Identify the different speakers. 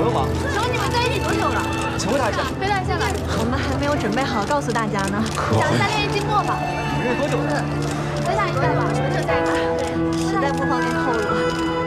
Speaker 1: 友吗？
Speaker 2: 请问你们在一起多久了？
Speaker 1: 请问他一下。
Speaker 2: 回答一下来。
Speaker 3: 我们还没有准备好告诉大家呢。
Speaker 2: 讲一下恋爱经过吧。
Speaker 1: 你们认识多久了？
Speaker 2: 回答一